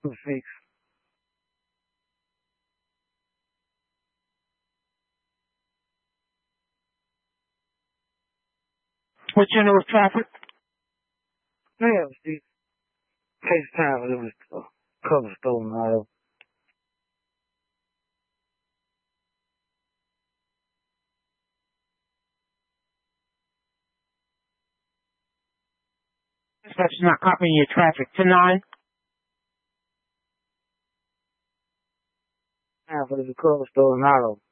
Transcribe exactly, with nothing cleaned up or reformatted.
two six. What's your newest traffic? Yeah, it was the FaceTime. It was uh, cover stolen auto. That's not copying your traffic. To nine. Yeah, but it's a cover stolen auto.